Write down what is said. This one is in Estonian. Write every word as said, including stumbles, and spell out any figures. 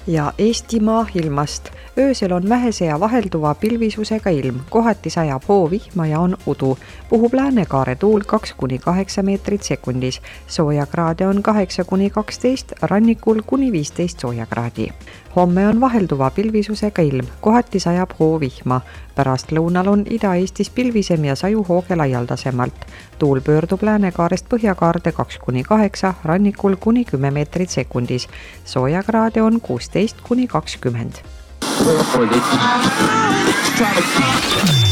Ja Eestimaa ilmast. Öösel on vähese ja vahelduva pilvisusega ilm, kohati sajab hoovihma ja on udu. Puhub läänekaare tuul kaks kuni kaheksa meetrit sekundis. Soojakraade on kaheksa kuni kaksteist, rannikul kuni viisteist soojakraadi. Homme on vahelduva pilvisusega ilm, kohati sajab hoovihma. Pärast lõunal on Ida-Eestis pilvisem ja saju hooge laialdasemalt. Tuul pöördub läänekaarest põhjakaarde kaks kuni kaheksa, rannikul kuni kümme meetrit sekundis. Soojakraade on kuusteist kuni kakskümmend.